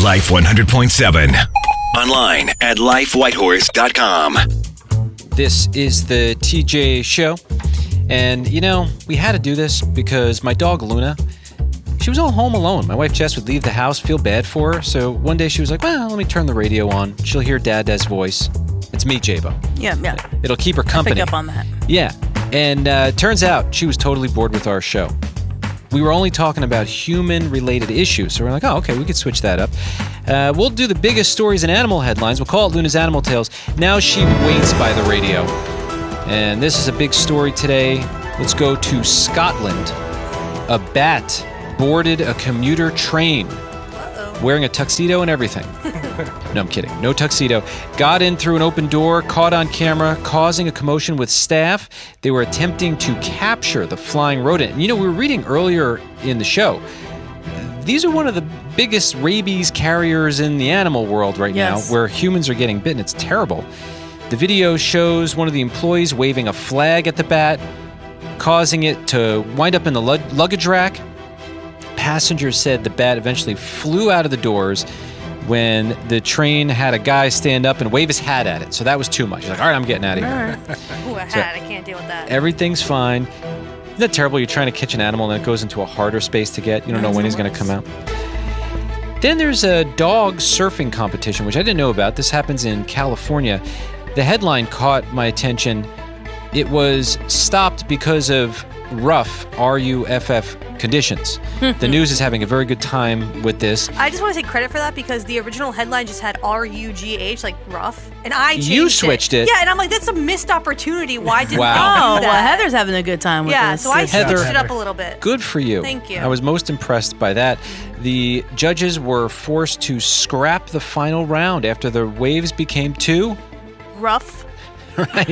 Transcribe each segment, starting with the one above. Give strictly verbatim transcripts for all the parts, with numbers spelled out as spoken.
Life one hundred point seven. Online at life whitehorse dot com. This is the T J Show. And, you know, we had to do this because my dog, Luna, she was all home alone. My wife, Jess, would leave the house, feel bad for her. So one day she was like, well, let me turn the radio on. She'll hear Dada's voice. It's me, Jabo. Yeah, yeah. It'll keep her company. I picked up on that. Yeah. And uh, turns out she was totally bored with our show. We were only talking about human-related issues. So we're like, oh, okay, we could switch that up. Uh, we'll do the biggest stories and animal headlines. We'll call it Luna's Animal Tales. Now she waits by the radio. And this is a big story today. Let's go to Scotland. A bat boarded a commuter train. Uh-oh. Wearing a tuxedo and everything. No, I'm kidding. No tuxedo. Got in through an open door, caught on camera, causing a commotion with staff. They were attempting to capture the flying rodent. And you know, we were reading earlier in the show, these are one of the biggest rabies carriers in the animal world right yes. now, where humans are getting bitten. It's terrible. The video shows one of the employees waving a flag at the bat, causing it to wind up in the lug- luggage rack. Passengers said the bat eventually flew out of the doors when the train had a guy stand up and wave his hat at it. So that was too much. He's like, all right, I'm getting out of here. Ooh, a hat. So, I can't deal with that. Everything's fine. Isn't that terrible? You're trying to catch an animal and it goes into a harder space to get. You don't know when he's going to come out. Then there's a dog surfing competition, which I didn't know about. This happens in California. The headline caught my attention. It was stopped because of rough, R U F F, conditions. The news is having a very good time with this. I just want to take credit for that because the original headline just had R U G H, like rough, and I changed You switched it. it. Yeah, and I'm like, that's a missed opportunity. Why didn't Wow. I Oh, do that? well, Heather's having a good time with yeah, this. so I Heather- switched it up a little bit. Good for you. Thank you. I was most impressed by that. The judges were forced to scrap the final round after the waves became too Rough. right.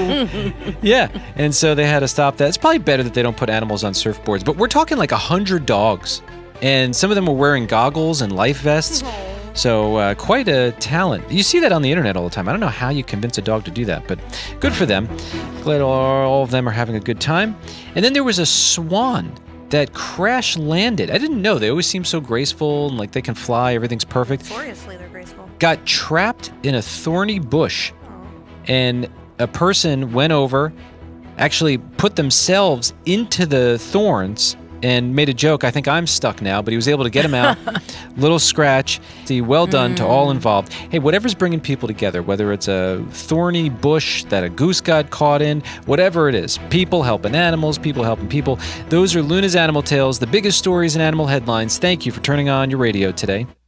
Yeah, and so they had to stop that. It's probably better that they don't put animals on surfboards, but we're talking like a hundred dogs, and some of them were wearing goggles and life vests. So uh, quite a talent. You see that on the internet all the time. I don't know how you convince a dog to do that, but good for them. Glad all, all of them are having a good time. And then there was a swan that crash landed. I didn't know. They always seem so graceful and like they can fly. Everything's perfect. Notoriously, they're graceful. Got trapped in a thorny bush. And a person went over, actually put themselves into the thorns and made a joke. I think I'm stuck now, but he was able to get him out. Little scratch. See, well done mm. to all involved. Hey, whatever's bringing people together, whether it's a thorny bush that a goose got caught in, whatever it is, people helping animals, people helping people. Those are Luna's Animal Tales, the biggest stories and animal headlines. Thank you for turning on your radio today.